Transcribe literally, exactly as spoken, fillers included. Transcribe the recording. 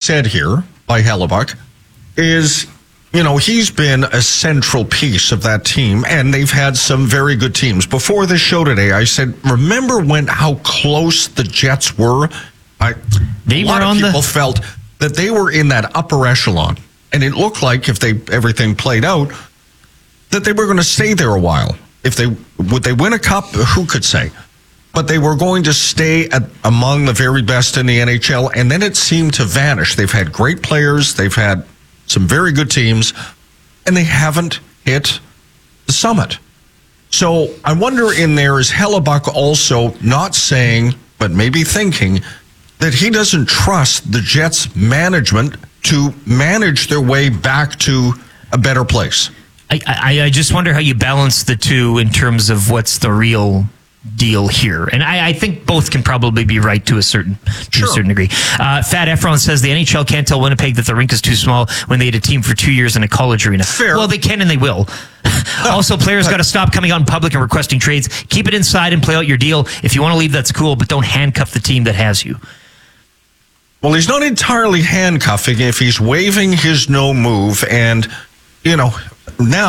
said here by Hellebuyck is, you know, he's been a central piece of that team, and they've had some very good teams. Before this show today, I said, remember when how close the Jets were? I, they a were lot on of people the... felt that they were in that upper echelon, and it looked like if they everything played out, that they were going to stay there a while. If they would they win a cup, who could say? But they were going to stay at, among the very best in the N H L, and then it seemed to vanish. They've had great players, they've had some very good teams, and they haven't hit the summit. So I wonder in there, is Hellebuyck also not saying, but maybe thinking, that he doesn't trust the Jets management to manage their way back to a better place? I, I, I just wonder how you balance the two in terms of what's the real deal here. And I, I think both can probably be right to a certain to sure. a certain degree. Uh, Fat Efron says the N H L can't tell Winnipeg that the rink is too small when they had a team for two years in a college arena. Fair. Well, they can and they will. Also, players got to stop coming out in public and requesting trades. Keep it inside and play out your deal. If you want to leave, that's cool, but don't handcuff the team that has you. Well, he's not entirely handcuffing if he's waiving his no move, and, you know, now